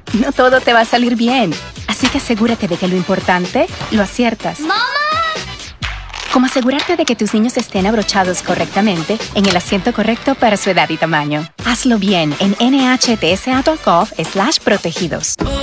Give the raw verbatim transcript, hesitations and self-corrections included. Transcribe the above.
no todo te va a salir bien. Así que asegúrate de que lo importante lo aciertas. ¡Mamá! Como asegurarte de que tus niños estén abrochados correctamente en el asiento correcto para su edad y tamaño. Hazlo bien en N H T S A punto gov slash protegidos.